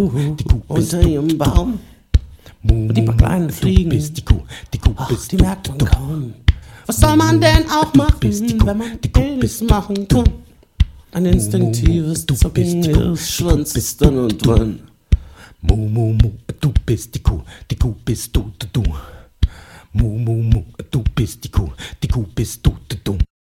unter ihrem Baum. Und die paar kleinen Fliegen, die merkt man kaum. Was soll man denn auch machen, wenn man nichts machen kann? Ein instinktives Zucken ihres Schwanzes dann und wann. Du bist die Kuh bist du. Du bist die Kuh bist du.